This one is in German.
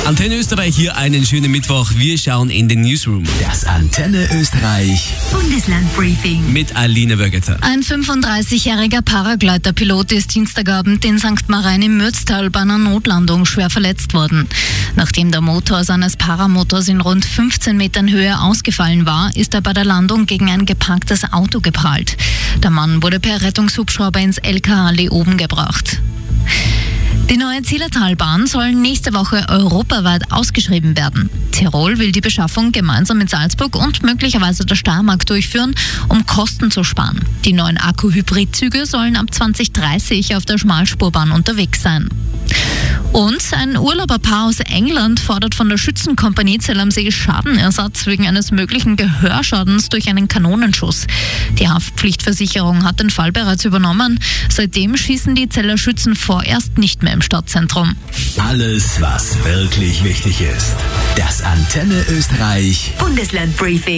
Antenne Österreich, hier einen schönen Mittwoch. Wir schauen in den Newsroom. Das Antenne Österreich Bundesland-Briefing Mit Aline Wögeter. Ein 35-jähriger Paragleiterpilot ist Dienstagabend in St. Marijn im Mürztal bei einer Notlandung schwer verletzt worden. Nachdem der Motor seines Paramotors in rund 15 Metern Höhe ausgefallen war, ist er bei der Landung gegen ein geparktes Auto geprallt. Der Mann wurde per Rettungshubschrauber ins LKA Leoben gebracht. Die neue Zillertalbahn soll nächste Woche europaweit ausgeschrieben werden. Tirol will die Beschaffung gemeinsam mit Salzburg und möglicherweise der Steiermark durchführen, um Kosten zu sparen. Die neuen Akku-Hybrid-Züge sollen ab 2030 auf der Schmalspurbahn unterwegs sein. Und ein Urlauberpaar aus England fordert von der Schützenkompanie Zell am See Schadenersatz wegen eines möglichen Gehörschadens durch einen Kanonenschuss. Die Haftpflichtversicherung hat den Fall bereits übernommen. Seitdem schießen die Zeller Schützen vorerst nicht mehr im Stadtzentrum. Alles, was wirklich wichtig ist. Das Antenne Österreich Bundesland-Briefing.